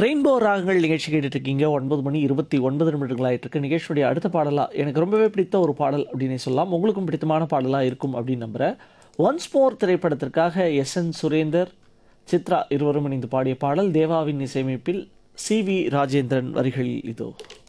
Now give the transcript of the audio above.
Rainbow ராகங்கள் நிகழ்ச்சி கேட்டுட்டு இருக்கீங்க. 9:29 ஆயிட்டு இருக்கு. நிகழ்ச்சியுடைய அடுத்த பாடலா எனக்கு ரொம்பவே பிடித்த ஒரு பாடல் அப்படின்னே சொல்லலாம். உங்களுக்கும் பிடித்தமான பாடலா இருக்கும் அப்படின்னு நம்புறேன். ஒன்ஸ் மோர் திரைப்படத்திற்காக எஸ்.என். சுரேந்தர், சித்ரா இருவரும் இணைந்து பாடிய பாடல் தேவாவின் இசையமைப்பில் சி.வி. ராஜேந்திரன் வரிகளில் இதோ.